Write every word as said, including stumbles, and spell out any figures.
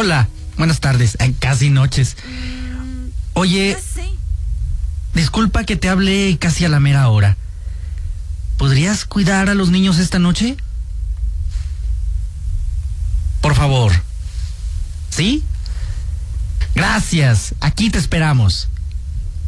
Hola, buenas tardes, eh, casi noches. Oye, disculpa que te hable casi a la mera hora. ¿Podrías cuidar a los niños esta noche? Por favor. ¿Sí? Gracias, aquí te esperamos.